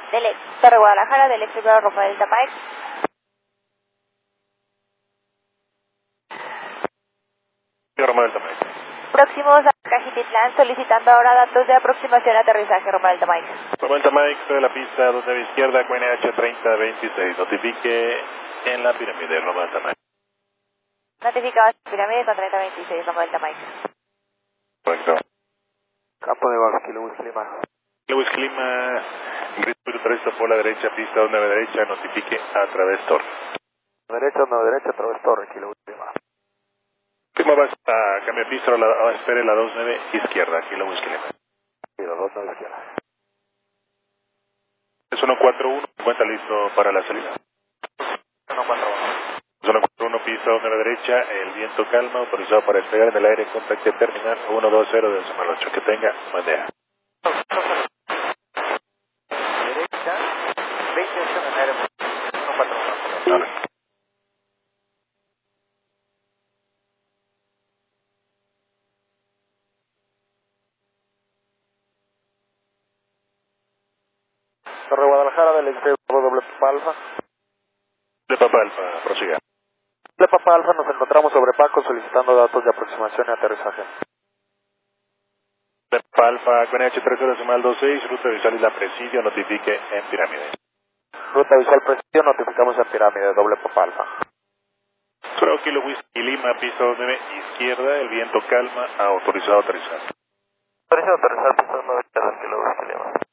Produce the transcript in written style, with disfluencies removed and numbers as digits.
Dele, Torre Guadalajara, del privado Rafael Tamay. Rafael Tamay. Próximos a Cajititlán, solicitando ahora datos de aproximación a aterrizaje, Rafael Tamay. Rafael Tamay, de la pista 29 izquierda, QNH 3026. Notifique en la pirámide, Rafael Tamay. Notificado pirámide con 3026, Rafael Tamay. Correcto. Campo de Golf, Kilo Whisky Lima. Lewis Clima, grid 3 por la derecha, pista 9 derecha, notifique a través torre. Derecha, no derecha, a través torre, Kilo Whisky Lima. Clima va a cambiar pista, espere la 29 izquierda, Kilo Whisky Lima. Kilo 29 izquierda. Es 141, cuenta listo para la salida. 141. 141, pista 9 derecha, el viento calma, autorizado para despegar en el aire, contacte terminal 120 de Sumal 8, que tenga buen día. Derecha, 28 de enero, 141. Torre Guadalajara del Extremo doble Papa Alfa. De Papa Alfa, prosiga. De Papa Alfa nos encontramos sobre Paco solicitando datos de aproximación y aterrizaje. De Papa Alfa, QNH 3026, ruta visual y la presidio, notifique en pirámide. Ruta visual presidio, notificamos en pirámide, doble Papa Alfa. Solo Kilo Whisky Lima, pista 9 izquierda, el viento calma, autorizado a aterrizar. Autorizado a aterrizar, pista 9 izquierda, Kilo Whisky Lima.